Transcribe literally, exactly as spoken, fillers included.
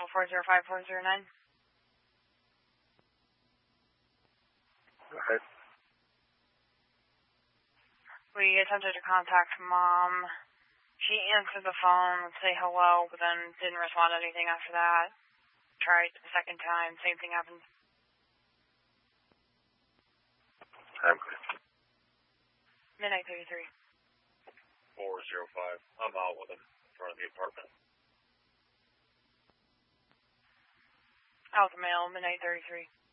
triple four zero five four zero nine. Go ahead. We attempted to contact Mom. She answered the phone, would say hello, but then didn't respond to anything after that. Tried the second time, same thing happened. I'm good. Midnight thirty-three. four zero five. I'm out with him in front of the apartment. Out the mail, midnight thirty-three.